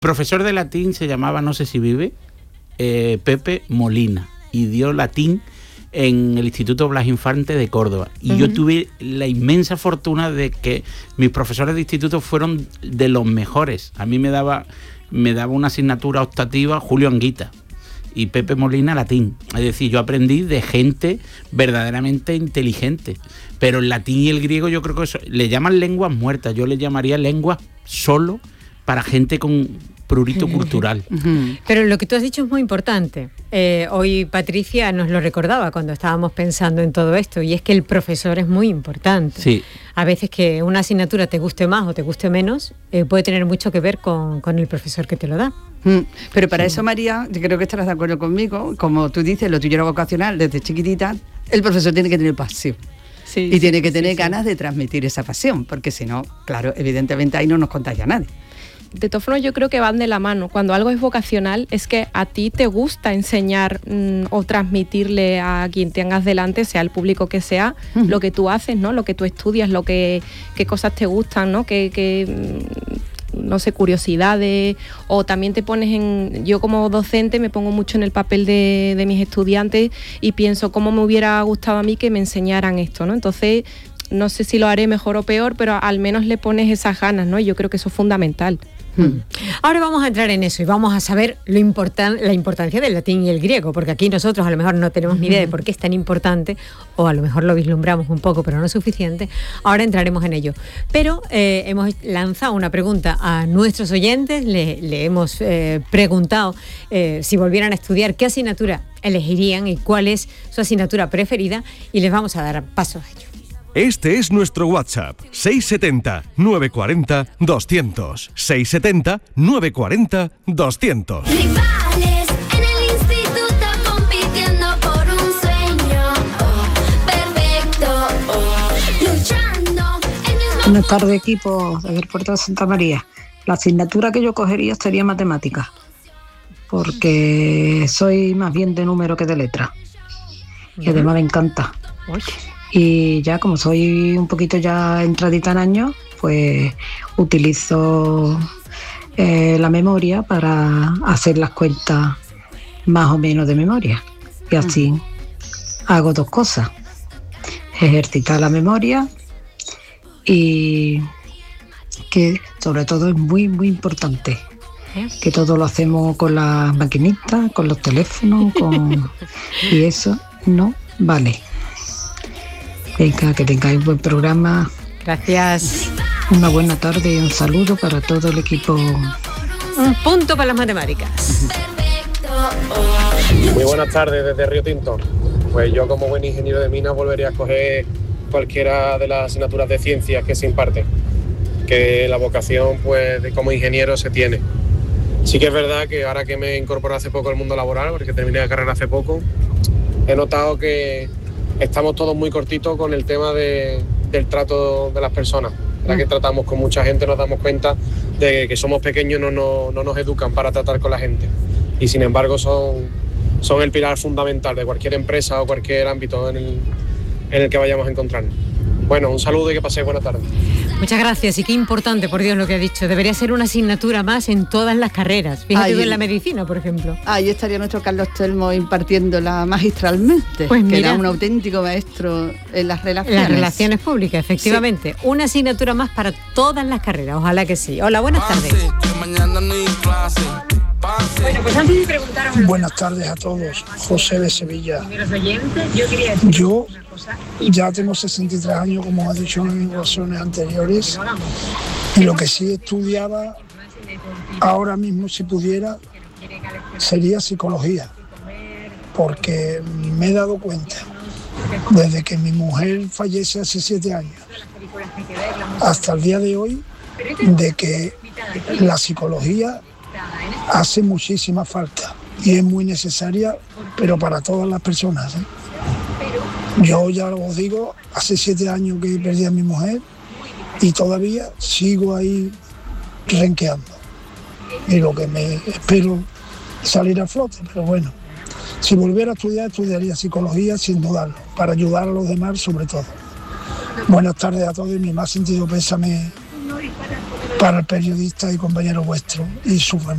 Profesor de latín se llamaba, no sé si vive, Pepe Molina, y dio latín en el Instituto Blas Infante de Córdoba. Y yo tuve la inmensa fortuna de que mis profesores de instituto fueron de los mejores. A mí me daba una asignatura optativa Julio Anguita y Pepe Molina latín. Es decir, yo aprendí de gente verdaderamente inteligente. Pero el latín y el griego yo creo que eso le llaman lenguas muertas. Yo le llamaría lenguas solo para gente con prurito cultural. Pero lo que tú has dicho es muy importante. Hoy Patricia nos lo recordaba cuando estábamos pensando en todo esto, y es que el profesor es muy importante. Sí. A veces que una asignatura te guste más o te guste menos, puede tener mucho que ver con el profesor que te lo da. Pero para eso, María, yo creo que estarás de acuerdo conmigo, como tú dices, lo tuyo era vocacional desde chiquitita, el profesor tiene que tener pasión. Sí, y tiene que tener ganas de transmitir esa pasión, porque si no, claro, evidentemente ahí no nos contagia a nadie. De todas formas, yo creo que van de la mano. Cuando algo es vocacional, es que a ti te gusta enseñar o transmitirle a quien tengas delante, sea el público que sea, lo que tú haces, ¿no? Lo que tú estudias, qué cosas te gustan, ¿no? No sé, curiosidades, o también te pones yo como docente me pongo mucho en el papel de mis estudiantes y pienso cómo me hubiera gustado a mí que me enseñaran esto, ¿no? Entonces, no sé si lo haré mejor o peor, pero al menos le pones esas ganas, ¿no? Y yo creo que eso es fundamental. Ahora vamos a entrar en eso y vamos a saber la importancia del latín y el griego, porque aquí nosotros a lo mejor no tenemos ni idea de por qué es tan importante, o a lo mejor lo vislumbramos un poco, pero no es suficiente. Ahora entraremos en ello. Pero hemos lanzado una pregunta a nuestros oyentes, le hemos preguntado si volvieran a estudiar, qué asignatura elegirían y cuál es su asignatura preferida, y les vamos a dar paso a ello. Este es nuestro WhatsApp, 670-940-200. 670-940-200. Rivales en el instituto compitiendo por un sueño perfecto, luchando el mismo. Buenas tardes, equipo del Puerto de Santa María. La asignatura que yo cogería sería matemáticas, porque soy más bien de número que de letra. Y además me encanta. Y ya como soy un poquito ya entradita en años, pues utilizo la memoria para hacer las cuentas más o menos de memoria. Y así hago dos cosas: ejercitar la memoria, y que sobre todo es muy, muy importante, que todo lo hacemos con las maquinitas, con los teléfonos, y eso no vale. Venga, que tengáis buen programa. Gracias. Una buena tarde y un saludo para todo el equipo. Un punto para las matemáticas. Muy buenas tardes desde Río Tinto. Pues yo, como buen ingeniero de minas, volvería a escoger cualquiera de las asignaturas de ciencias que se imparten, que la vocación, pues, como ingeniero se tiene. Sí que es verdad que ahora que me incorporé hace poco al mundo laboral, porque terminé la carrera hace poco, he notado que estamos todos muy cortitos con el tema del trato de las personas. La que tratamos con mucha gente, nos damos cuenta de que somos pequeños, no nos educan para tratar con la gente. Y sin embargo son el pilar fundamental de cualquier empresa o cualquier ámbito en el que vayamos a encontrarnos. Bueno, un saludo y que paséis buena tarde. Muchas gracias, y qué importante, por Dios, lo que ha dicho. Debería ser una asignatura más en todas las carreras. Fíjate tú en la medicina, por ejemplo. Ahí estaría nuestro Carlos Telmo impartiéndola magistralmente, pues que mira, era un auténtico maestro en las relaciones. Las relaciones públicas, efectivamente. Sí. Una asignatura más para todas las carreras, ojalá que sí. Hola, buenas tardes. Bueno, pues antes de preguntaros... Buenas tardes a todos, José de Sevilla. Yo ya tengo 63 años, como has dicho en ocasiones anteriores, y lo que sí estudiaba ahora mismo, si pudiera, sería psicología, porque me he dado cuenta, desde que mi mujer fallece hace 7 años, hasta el día de hoy, de que la psicología hace muchísima falta y es muy necesaria, pero para todas las personas, ¿eh? Yo ya os digo, hace 7 años que perdí a mi mujer y todavía sigo ahí renqueando. Y lo que me espero salir a flote, pero bueno, si volviera a estudiar, estudiaría psicología sin dudarlo, para ayudar a los demás sobre todo. Buenas tardes a todos y mi más sentido pésame para el periodista y compañero vuestro y su familia.